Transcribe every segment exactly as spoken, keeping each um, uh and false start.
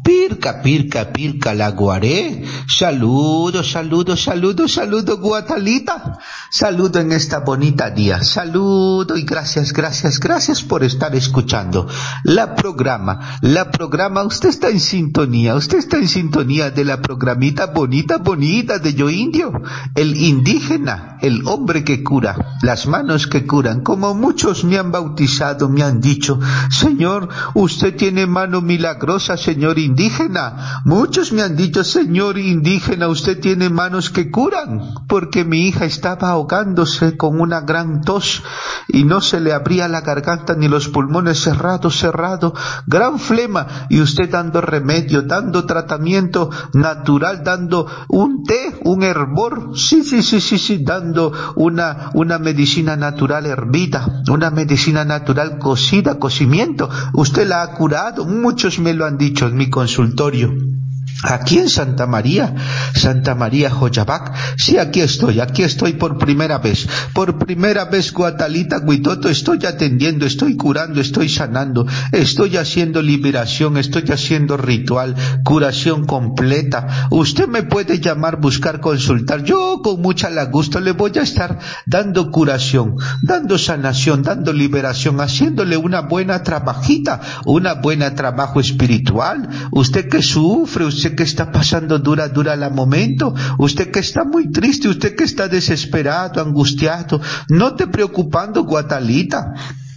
Pirca, pirca, pirca, la guaré. Saludo, saludo, saludo, saludo, Guatalita. Saludo en esta bonita día. Saludo y gracias, gracias, gracias por estar escuchando la programa. La programa, usted está en sintonía, usted está en sintonía de la programita bonita, bonita de Yo Indio. El indígena, el hombre que cura, las manos que curan. Como muchos me han bautizado, me han dicho, Señor, usted tiene mano milagrosa, señor indígena. Indígena, muchos me han dicho, señor indígena, usted tiene manos que curan, porque mi hija estaba ahogándose con una gran tos y no se le abría la garganta ni los pulmones, cerrado, cerrado, gran flema, y usted dando remedio, dando tratamiento natural, dando un té, un hervor, sí, sí, sí, sí, sí, dando una, una medicina natural hervida, una medicina natural cocida, cocimiento, usted la ha curado, muchos me lo han dicho en mi consultorio. Aquí en Santa María, Santa María Joyabac, sí, aquí estoy, aquí estoy por primera vez, por primera vez, Guatalita, Guitoto, estoy atendiendo, estoy curando, estoy sanando, estoy haciendo liberación, estoy haciendo ritual, curación completa. Usted me puede llamar, buscar, consultar, yo con mucha la gusto le voy a estar dando curación, dando sanación, dando liberación, haciéndole una buena trabajita, una buena trabajo espiritual. Usted que sufre, usted que está pasando dura, dura la momento, usted que está muy triste, usted que está desesperado, angustiado, no te preocupando, Guatalita,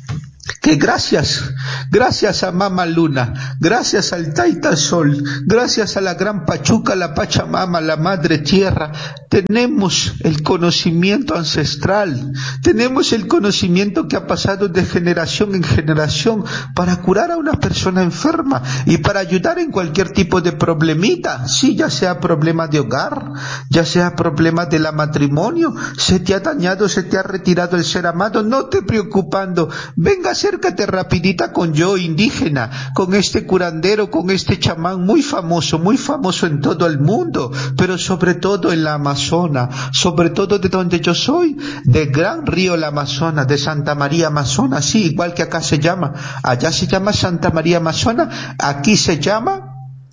que gracias, gracias a Mama Luna, gracias al Taita Sol, gracias a la Gran Pachuca, la Pachamama, la Madre Tierra, tenemos el conocimiento ancestral, tenemos el conocimiento que ha pasado de generación en generación para curar a una persona enferma y para ayudar en cualquier tipo de problemita, sí, ya sea problema de hogar, ya sea problema de la matrimonio, se te ha dañado, se te ha retirado el ser amado, no te preocupando, venga, acércate rapidita con Yo Indígena, con este curandero, con este chamán muy famoso, muy famoso en todo el mundo, pero sobre todo en la Amazona, sobre todo de donde yo soy, del gran río la Amazona, de Santa María Amazona, sí, igual que acá se llama, allá se llama Santa María Amazona, aquí se llama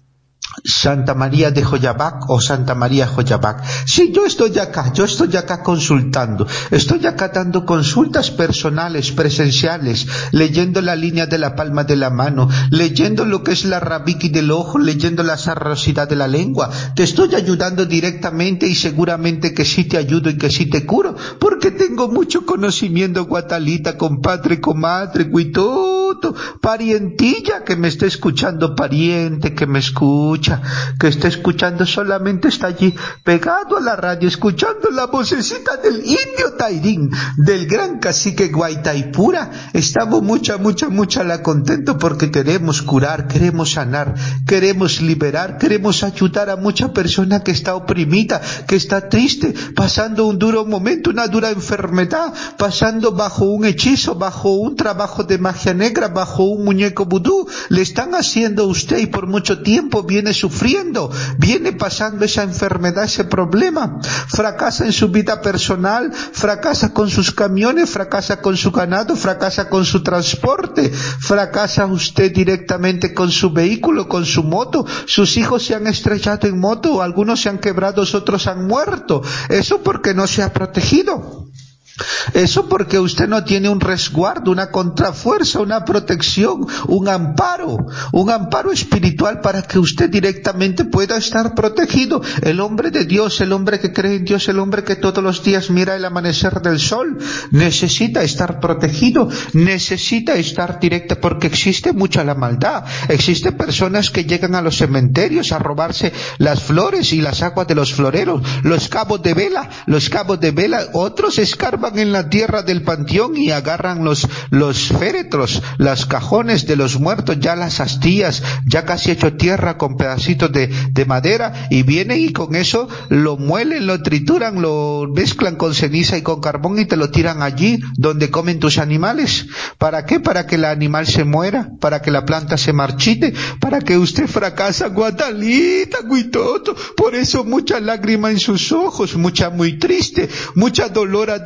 Santa María de Joyabac o Santa María Joyabac. Sí, yo estoy acá, yo estoy acá consultando, estoy acá dando consultas personales, presenciales, leyendo la línea de la palma de la mano, leyendo lo que es la rabiqui del ojo, leyendo la sarrosidad de la lengua. Te estoy ayudando directamente y seguramente que sí te ayudo y que sí te curo, porque tengo mucho conocimiento, Guatalita, compadre, comadre, guitoto, parientilla que me está escuchando, pariente que me escucha, que está escuchando, solamente está allí pegado a la radio, escuchando la vocecita del indio Tairín, del gran cacique Guaitaipura. Estamos mucha, mucha, mucha la contento porque queremos curar, queremos sanar, queremos liberar, queremos ayudar a mucha persona que está oprimida, que está triste, pasando un duro momento, una dura enfermedad, pasando bajo un hechizo, bajo un trabajo de magia negra, bajo un muñeco vudú. Le están haciendo a usted y por mucho tiempo viene sufriendo, viene pasando esa enfermedad, ese problema, fracasa en su vida personal, fracasa con sus camiones, fracasa con su ganado, fracasa con su transporte, fracasa usted directamente con su vehículo, con su moto, sus hijos se han estrellado en moto, algunos se han quebrado, otros han muerto, eso porque no se ha protegido. Eso porque usted no tiene un resguardo, una contrafuerza, una protección, un amparo, un amparo espiritual para que usted directamente pueda estar protegido. El hombre de Dios, el hombre que cree en Dios, el hombre que todos los días mira el amanecer del sol, necesita estar protegido, necesita estar directo, porque existe mucha la maldad. Existen personas que llegan a los cementerios a robarse las flores y las aguas de los floreros, los cabos de vela, los cabos de vela, otros escarban en la tierra del panteón y agarran los, los féretros, los cajones de los muertos, ya las astillas, ya casi hecho tierra con pedacitos de, de madera, y vienen y con eso lo muelen, lo trituran, lo mezclan con ceniza y con carbón y te lo tiran allí donde comen tus animales. ¿Para qué? Para que el animal se muera, para que la planta se marchite, para que usted fracasa, Guatalita, Guitoto. Por eso mucha lágrima en sus ojos, mucha muy triste, mucha dolor a dolor en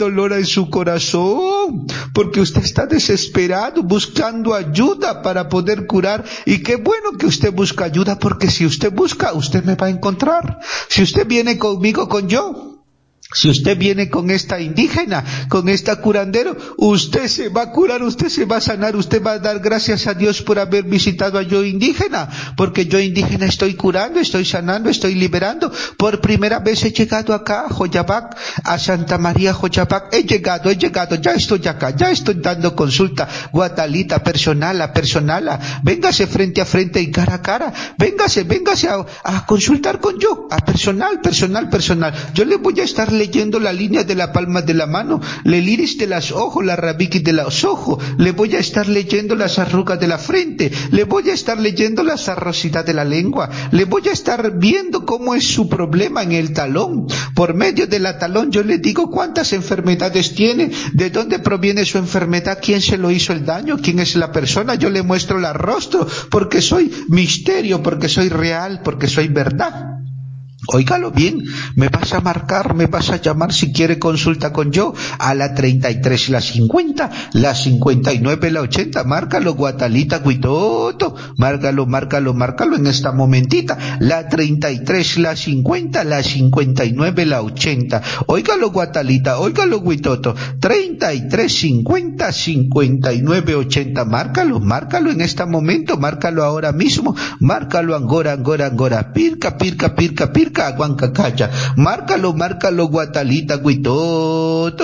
su corazón, porque usted está desesperado buscando ayuda para poder curar, y qué bueno que usted busca ayuda, porque si usted busca, usted me va a encontrar. Si usted viene conmigo, con yo, si usted viene con esta indígena, con esta curandero, usted se va a curar, usted se va a sanar, usted va a dar gracias a Dios por haber visitado a yo indígena, porque yo indígena estoy curando, estoy sanando, estoy liberando. Por primera vez he llegado acá a Joyabac, a Santa María Joyabac, he llegado, he llegado, ya estoy acá, ya estoy dando consulta, Guatalita, personal a personal, véngase frente a frente y cara a cara, véngase, véngase a, a consultar con yo, a personal, personal, personal. Yo le voy a estar leyendo la línea de la palma de la mano, el iris de los ojos, la rabiqui de los ojos, le voy a estar leyendo las arrugas de la frente, le voy a estar leyendo la sarrosidad de la lengua, le voy a estar viendo cómo es su problema en el talón. Por medio de la talón yo le digo cuántas enfermedades tiene, de dónde proviene su enfermedad, quién se lo hizo el daño, quién es la persona. Yo le muestro el rostro, porque soy misterio, porque soy real, porque soy verdad. Óigalo bien, me vas a marcar, me vas a llamar si quiere consulta con yo a la treinta y tres, la cincuenta, la cincuenta y nueve, la ochenta, márcalo Guatalita Guitoto, márcalo, márcalo, márcalo en esta momentita, la treinta y tres, la cincuenta, la cincuenta y nueve, la ochenta, óigalo Guatalita, óigalo Guitoto, treinta y tres, cincuenta, cincuenta y nueve, ochenta, márcalo, márcalo en este momento, márcalo ahora mismo, márcalo Angora, Angora, Angora, pirca, pirca, pirca, pirca, Aguancacaya, márcalo, márcalo Guatalita, Guitoto,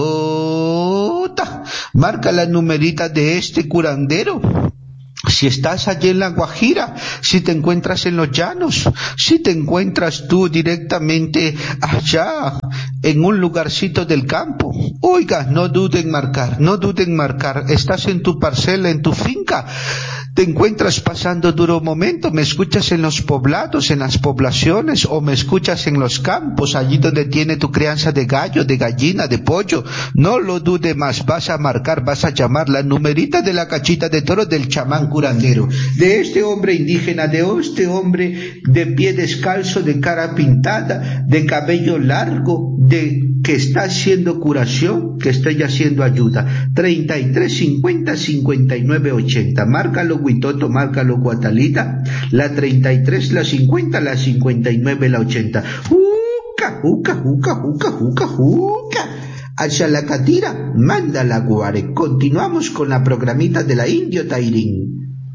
Guitota, marca la numerita de este curandero. Si estás allí en la Guajira, si te encuentras en los llanos, si te encuentras tú directamente allá, en un lugarcito del campo, oiga, no duden en marcar, no duden en marcar, estás en tu parcela, en tu finca, te encuentras pasando duro momento, me escuchas en los poblados, en las poblaciones, o me escuchas en los campos, allí donde tiene tu crianza de gallo, de gallina, de pollo, no lo dude más, vas a marcar, vas a llamar la numerita de la cachita de toro del chamán curandero, de este hombre indígena, de este hombre de pie descalzo, de cara pintada, de cabello largo, de que está haciendo curación, que está haciendo ayuda. Treinta y tres, cincuenta, cincuenta y nueve, ochenta, márcalo Guitoto, márcalo Guatalita, la treinta y tres, la cincuenta, la cincuenta y nueve, la ochenta. Juca, juca, juca, juca, juca, juca. Hacia la catira, manda la guare. Continuamos con la programita de la Indio Tairín.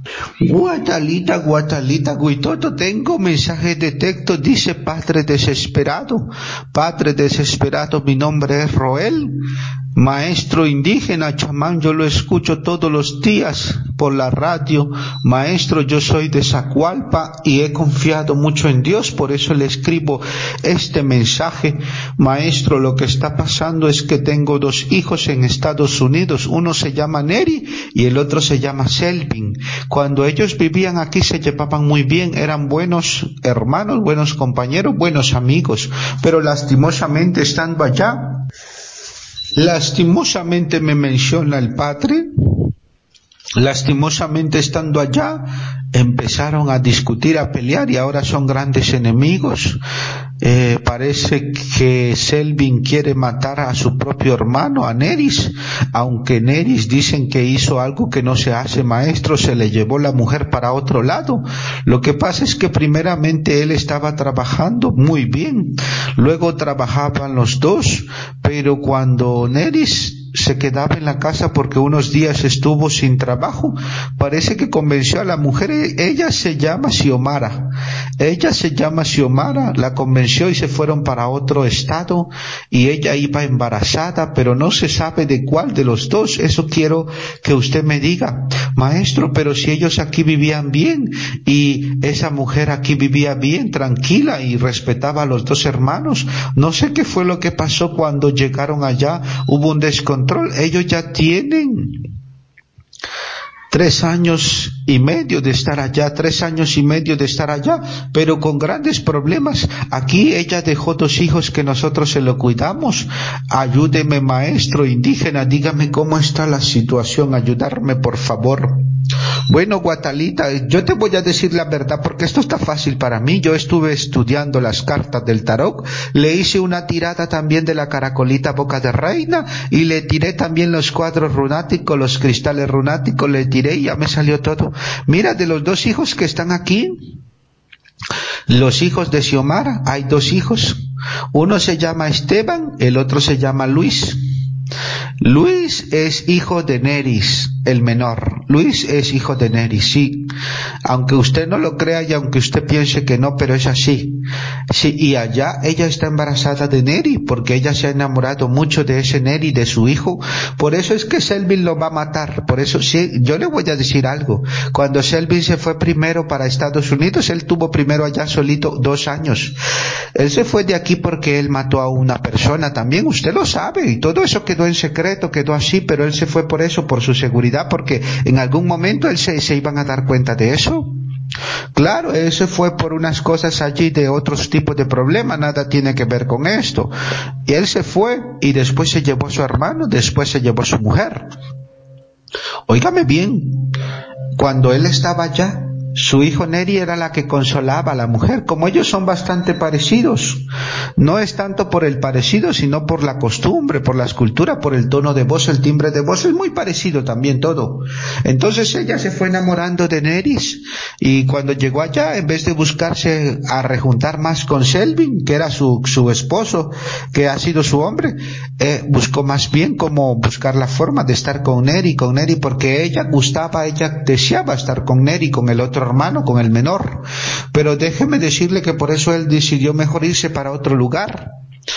Guatalita, Guatalita, Guitoto, tengo mensaje de texto, dice Padre Desesperado, Padre Desesperado, mi nombre es Roel, maestro indígena, chamán, yo lo escucho todos los días por la radio, maestro, yo soy de Zacualpa y he confiado mucho en Dios, por eso le escribo este mensaje, maestro, lo que está pasando es que tengo dos hijos en Estados Unidos, uno se llama Neri y el otro se llama Selvin. Cuando ellos vivían aquí se llevaban muy bien, eran buenos hermanos, buenos compañeros, buenos amigos, pero lastimosamente estando allá, lastimosamente me menciona el padre, lastimosamente estando allá, empezaron a discutir, a pelear y ahora son grandes enemigos. Eh, parece que Selvin quiere matar a su propio hermano, a Neris, aunque Neris dicen que hizo algo que no se hace, maestro, se le llevó la mujer para otro lado. Lo que pasa es que primeramente él estaba trabajando muy bien, luego trabajaban los dos, pero cuando Neris se quedaba en la casa porque unos días estuvo sin trabajo, parece que convenció a la mujer, ella se llama Xiomara, ella se llama Xiomara, la convenció y se fueron para otro estado y ella iba embarazada, pero no se sabe de cuál de los dos, eso quiero que usted me diga, maestro, pero si ellos aquí vivían bien y esa mujer aquí vivía bien, tranquila y respetaba a los dos hermanos, no sé qué fue lo que pasó cuando llegaron allá, hubo un descontrol. Ellos ya tienen tres años y medio de estar allá, tres años y medio de estar allá, pero con grandes problemas. Aquí ella dejó dos hijos que nosotros se lo cuidamos. Ayúdeme, maestro indígena, dígame cómo está la situación, ayudarme por favor. Bueno, Guatalita, yo te voy a decir la verdad porque esto está fácil para mí. Yo estuve estudiando las cartas del tarot, le hice una tirada también de la caracolita boca de reina y le tiré también los cuadros runáticos, los cristales runáticos, le tiré y ya me salió todo. Mira, de los dos hijos que están aquí, los hijos de Xiomara, hay dos hijos. Uno se llama Esteban, el otro se llama Luis. Luis es hijo de Neris, el menor. Luis es hijo de Neris, sí. Aunque usted no lo crea y aunque usted piense que no, pero es así. Sí, y allá ella está embarazada de Neri, porque ella se ha enamorado mucho de ese Neri, de su hijo. Por eso es que Selvin lo va a matar. Por eso, sí, yo le voy a decir algo. Cuando Selvin se fue primero para Estados Unidos, él tuvo primero allá solito dos años. Él se fue de aquí porque él mató a una persona también, usted lo sabe, y todo eso quedó en secreto, quedó así, pero él se fue por eso, por su seguridad, porque en algún momento él se, se iban a dar cuenta de eso. Claro, eso fue por unas cosas allí de otros tipos de problemas, nada tiene que ver con esto. Y él se fue y después se llevó a su hermano, después se llevó a su mujer. Óigame bien, cuando él estaba allá, su hijo Neri era la que consolaba a la mujer. Como ellos son bastante parecidos, no es tanto por el parecido, sino por la costumbre, por la escultura, por el tono de voz, el timbre de voz, es muy parecido también todo. Entonces ella se fue enamorando de Neris, y cuando llegó allá, en vez de buscarse a rejuntar más con Selvin, que era su, su esposo, que ha sido su hombre, eh, buscó más bien como buscar la forma de estar con Neri, con Neri, porque ella gustaba, ella deseaba estar con Neri, con el otro hermano, con el menor. Pero déjeme decirle que por eso él decidió mejor irse para otro lugar.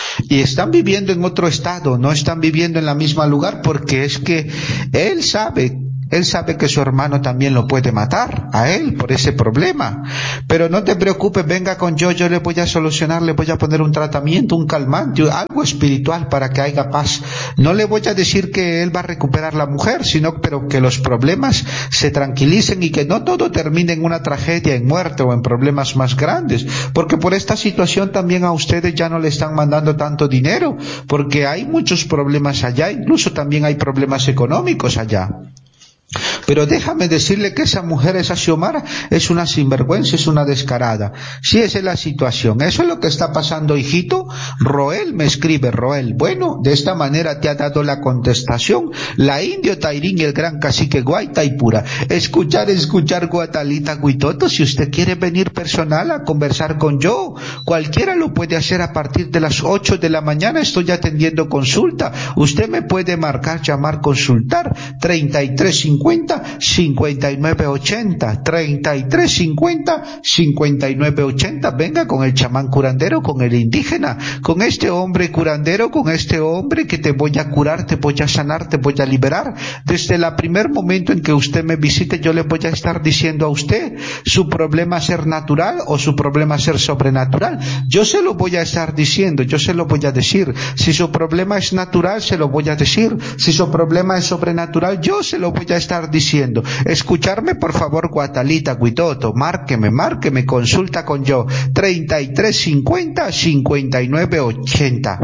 Y están viviendo en otro estado, no están viviendo en la misma lugar, porque es que él sabe Él sabe que su hermano también lo puede matar a él por ese problema. Pero no te preocupes, venga con yo, yo le voy a solucionar, le voy a poner un tratamiento, un calmante, algo espiritual para que haya paz. No le voy a decir que él va a recuperar la mujer, sino pero que los problemas se tranquilicen y que no todo termine en una tragedia, en muerte o en problemas más grandes. Porque por esta situación también a ustedes ya no le están mandando tanto dinero, porque hay muchos problemas allá, incluso también hay problemas económicos allá. Pero déjame decirle que esa mujer, esa Xiomara, es una sinvergüenza, es una descarada. Sí, esa es la situación. Eso es lo que está pasando, hijito. Roel me escribe, Roel. Bueno, de esta manera te ha dado la contestación la Indio Tairín y el gran cacique Guaitaipura. Escuchar, escuchar, Guatalita Guitoto. Si usted quiere venir personal a conversar con yo, cualquiera lo puede hacer a partir de las ocho de la mañana. Estoy atendiendo consulta. Usted me puede marcar, llamar, consultar. treinta y tres cincuenta cincuenta y nueve ochenta, treinta y tres cincuenta cincuenta y nueve ochenta. Venga con el chamán curandero, con el indígena, con este hombre curandero, con este hombre que te voy a curar, te voy a sanar, te voy a liberar. Desde el primer momento en que usted me visite, yo le voy a estar diciendo a usted su problema ser natural o su problema ser sobrenatural. Yo se lo voy a estar diciendo, yo se lo voy a decir. Si su problema es natural, se lo voy a decir. Si su problema es sobrenatural, yo se lo voy a estar diciendo. Escucharme, por favor, Guatalita Guitoto, márqueme, márqueme, consulta con yo, treinta y tres cincuenta cincuenta y nueve ochenta.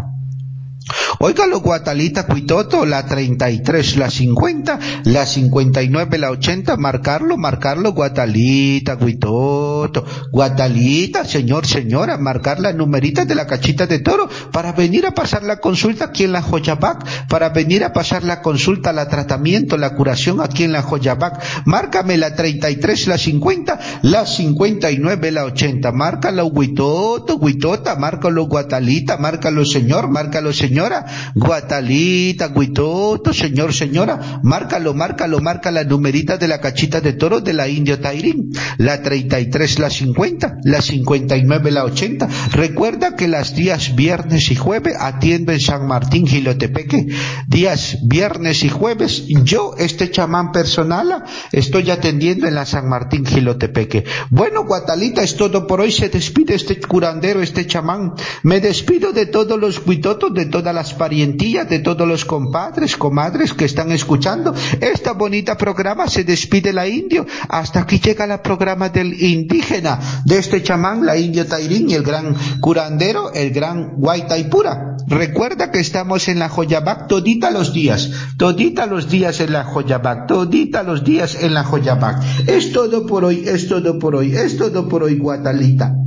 Óigalo, Guatalita Cuitoto, la treinta y tres, la cincuenta, la cincuenta y nueve, la ochenta, marcarlo, marcarlo, Guatalita Cuitoto, Guatalita, señor, señora, marcar la numerita de la cachita de toro para venir a pasar la consulta aquí en la Joyabac, para venir a pasar la consulta, la tratamiento, la curación aquí en la Joyabac. Márcame la treinta y tres, la cincuenta, la cincuenta y nueve, la ochenta, márcalo, Guitoto, Guitota, márcalo, Guatalita, márcalo, señor, márcalo, señor. Señora, Guatalita, Guitoto, señor, señora, márcalo, márcalo, marca la numerita de la cachita de toro de la Indio Tairín, la treinta y tres, la cincuenta, la cincuenta y nueve, la ochenta. Recuerda que los días viernes y jueves atiendo en San Martín, Jilotepeque. Días viernes y jueves, yo, este chamán personal, estoy atendiendo en la San Martín, Jilotepeque. Bueno, Guatalita, es todo por hoy. Se despide este curandero, este chamán. Me despido de todos los guitotos, de todas las parientillas, de todos los compadres, comadres que están escuchando esta bonita programa. Se despide la indio. Hasta aquí llega la programa del indígena, de este chamán, la indio Tairín, y el gran curandero, el gran Guaitaipura. Recuerda que estamos en la Joyabac todita los días, todita los días en la Joyabac, todita los días en la Joyabac. Es todo por hoy, es todo por hoy, es todo por hoy, Guatalita.